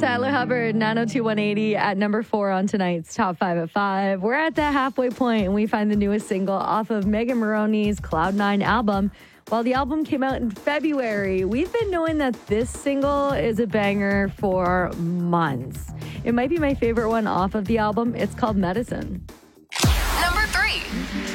Tyler Hubbard, 902-180 at number 4 on tonight's Top 5 at 5. We're at the halfway point, and we find the newest single off of Megan Moroney's Cloud9 album. While the album came out in February, we've been knowing that this single is a banger for months. It might be my favorite one off of the album. It's called Medicine. Number 3.